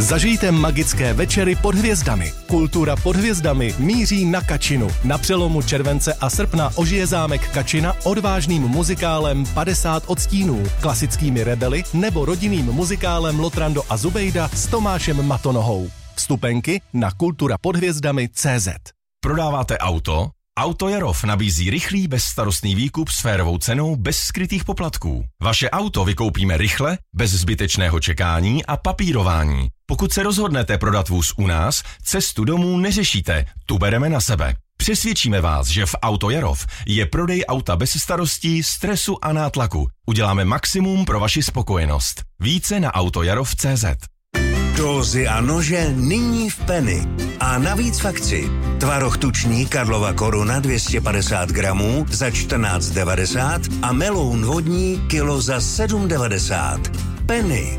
Zažijte magické večery pod hvězdami. Kultura pod hvězdami míří na Kačinu. Na přelomu července a srpna ožije zámek Kačina odvážným muzikálem 50 odstínů, klasickými rebely nebo rodinným muzikálem Lotrando a Zubejda s Tomášem Matonohou. Vstupenky na kulturapodhvězdami.cz. Prodáváte auto? Auto Jarov nabízí rychlý, bezstarostný výkup s férovou cenou bez skrytých poplatků. Vaše auto vykoupíme rychle, bez zbytečného čekání a papírování. Pokud se rozhodnete prodat vůz u nás, cestu domů neřešíte, tu bereme na sebe. Přesvědčíme vás, že v Auto Jarov je prodej auta bez starostí, stresu a nátlaku. Uděláme maximum pro vaši spokojenost. Více na autojarov.cz. Dózy a nože nyní v Penny. A navíc v akci. Tvaroh tučný Karlova Koruna 250 gramů za 14,90 a meloun vodní kilo za 7,90. Penny.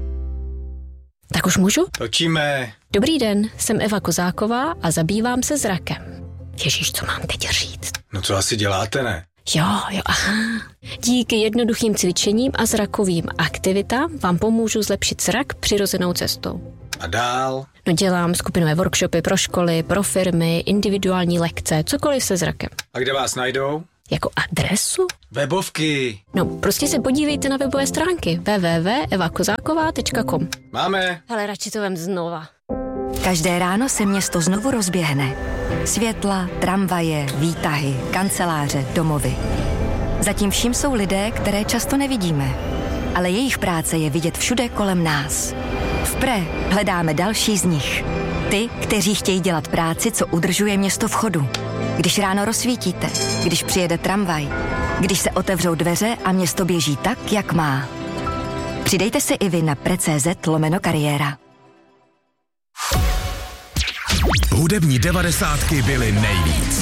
Tak už můžu? Točíme. Dobrý den, jsem Eva Kozáková a zabývám se zrakem. Ježíš, co mám teď říct? No co asi děláte, ne? Jo, aha. Díky jednoduchým cvičením a zrakovým aktivitám vám pomůžu zlepšit zrak přirozenou cestou. A dál? No dělám skupinové workshopy pro školy, pro firmy, individuální lekce, cokoliv se zrakem. A kde vás najdou? Jako adresu? Webovky. No, prostě se podívejte na webové stránky www.evakozáková.com. Máme. Hele, radši to vem znova. Každé ráno se město znovu rozběhne. Světla, tramvaje, výtahy, kanceláře, domovy. Zatím vším jsou lidé, které často nevidíme. Ale jejich práce je vidět všude kolem nás. V Pre hledáme další z nich. Ty, kteří chtějí dělat práci, co udržuje město v chodu. Když ráno rozsvítíte, když přijede tramvaj, když se otevřou dveře a město běží tak, jak má. Přidejte se i vy na pre.cz/kariéra. Hudební 90 byly nejvíc.